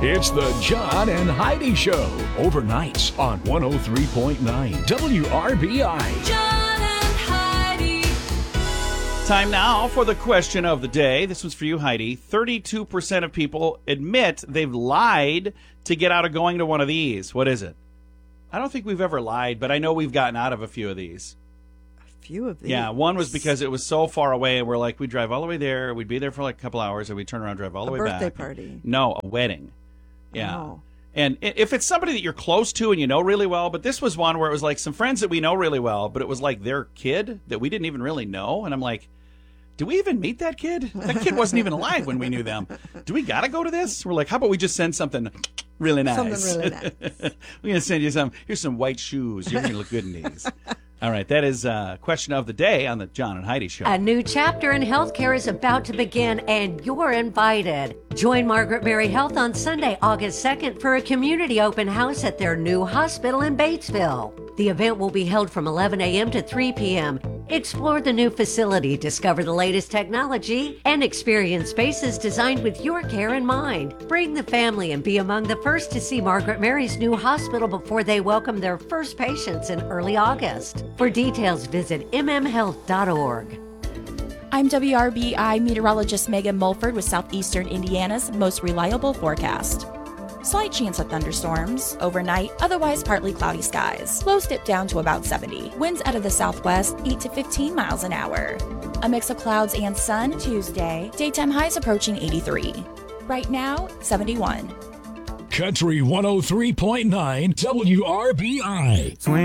It's the John and Heidi Show. Overnights on 103.9 WRBI. John and Heidi. Time now for the question of the day. This one's for you, Heidi. 32% of people admit they've lied to get out of going to one of these. What is it? I don't think we've ever lied, but I know we've gotten out of a few of these. Few of these. Yeah, one was because it was so far away, and we're like, we'd drive all the way there, we'd be there for like a couple hours, and we'd turn around and drive all the way back. A birthday party. No, a wedding. Yeah. Oh. And if it's somebody that you're close to and you know really well, but this was one where it was like some friends that we know really well, but it was like their kid that we didn't even really know, and I'm like, do we even meet that kid? That kid wasn't even alive when we knew them. Do we got to go to this? We're like, how about we just send something really nice? Something really nice. We're going to send you some. Here's some white shoes. You're going to look good in these. All right, that is question of the day on the John and Heidi Show. A new chapter in healthcare is about to begin, and you're invited. Join Margaret Mary Health on Sunday, August 2nd for a community open house at their new hospital in Batesville. The event will be held from 11 a.m. to 3 p.m. Explore the new facility, discover the latest technology, and experience spaces designed with your care in mind. Bring the family and be among the first to see Margaret Mary's new hospital before they welcome their first patients in early August. For details, visit mmhealth.org. I'm WRBI meteorologist Megan Mulford with Southeastern Indiana's most reliable forecast. Slight chance of thunderstorms overnight, otherwise partly cloudy skies. Lows dip down to about 70. Winds out of the southwest 8 to 15 miles an hour. A mix of clouds and sun Tuesday. Daytime highs approaching 83. Right now, 71. Country 103.9 WRBI.